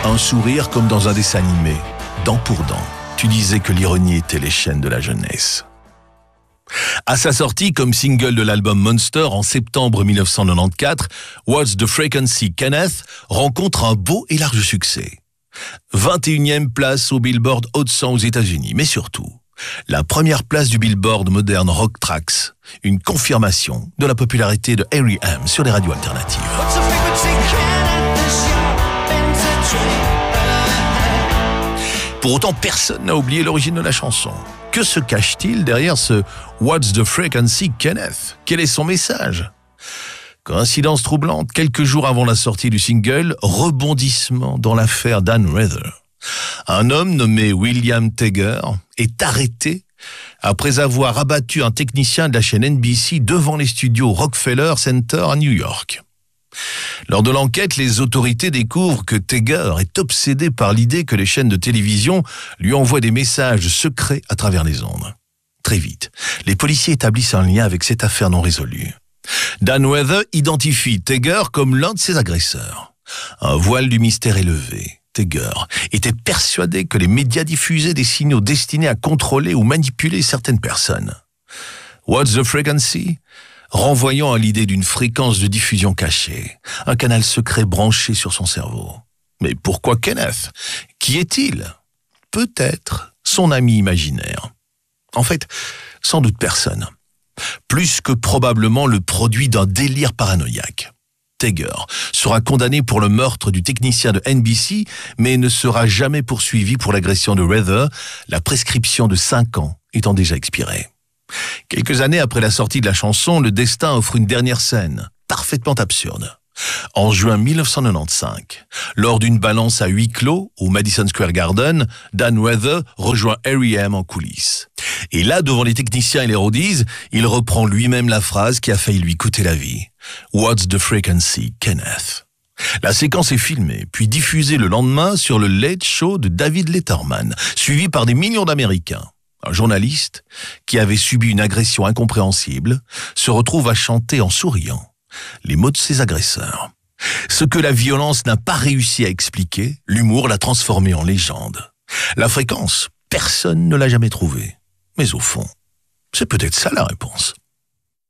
Un sourire comme dans un dessin animé, dent pour dent. Tu disais que l'ironie était les chaînes de la jeunesse. À sa sortie comme single de l'album Monster en septembre 1994, What's the Frequency Kenneth rencontre un beau et large succès. 21e place au Billboard Hot 100 aux États-Unis, mais surtout, la première place du Billboard Modern Rock Tracks, une confirmation de la popularité de R.E.M. sur les radios alternatives. Pour autant, personne n'a oublié l'origine de la chanson. Que se cache-t-il derrière ce What's the Frequency Kenneth? Quel est son message? Coïncidence troublante, quelques jours avant la sortie du single, rebondissement dans l'affaire Dan Rather. Un homme nommé William Tegger est arrêté après avoir abattu un technicien de la chaîne NBC devant les studios Rockefeller Center à New York. Lors de l'enquête, les autorités découvrent que Tegger est obsédé par l'idée que les chaînes de télévision lui envoient des messages secrets à travers les ondes. Très vite, les policiers établissent un lien avec cette affaire non résolue. Dan Rather identifie Tegger comme l'un de ses agresseurs. Un voile du mystère est levé. Tegger était persuadé que les médias diffusaient des signaux destinés à contrôler ou manipuler certaines personnes. What's the Frequency? Renvoyant à l'idée d'une fréquence de diffusion cachée, un canal secret branché sur son cerveau. Mais pourquoi Kenneth? Qui est-il? Peut-être son ami imaginaire. En fait, sans doute personne. Plus que probablement le produit d'un délire paranoïaque. Tegger sera condamné pour le meurtre du technicien de NBC, mais ne sera jamais poursuivi pour l'agression de Rather, la prescription de 5 ans étant déjà expirée. Quelques années après la sortie de la chanson, le destin offre une dernière scène, parfaitement absurde. En juin 1995, lors d'une balance à huis clos au Madison Square Garden, Dan Rather rejoint R.E.M. en coulisses. Et là, devant les techniciens et les roadies, il reprend lui-même la phrase qui a failli lui coûter la vie. What's the Frequency, Kenneth? La séquence est filmée, puis diffusée le lendemain sur le Late Show de David Letterman, suivi par des millions d'Américains. Un journaliste, qui avait subi une agression incompréhensible, se retrouve à chanter en souriant les mots de ses agresseurs. Ce que la violence n'a pas réussi à expliquer, l'humour l'a transformé en légende. La fréquence, personne ne l'a jamais trouvée. Mais au fond, c'est peut-être ça la réponse.